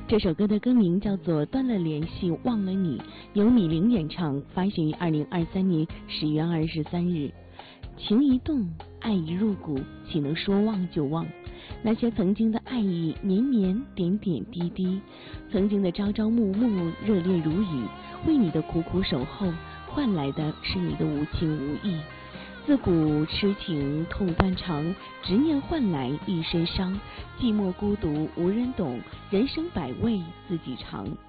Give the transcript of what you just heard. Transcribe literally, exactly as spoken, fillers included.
这首歌的歌名叫做《断了联系忘了你》，由米玲演唱，发行于二零二三年十月二十三日。情一动，爱一入骨，岂能说忘就忘？那些曾经的爱意绵绵点点滴滴，曾经的朝朝暮暮热烈如雨，为你的苦苦守候换来的是你的无情无义。自古痴情痛断肠，执念换来一身伤。寂寞孤独无人懂，人生百味自己尝。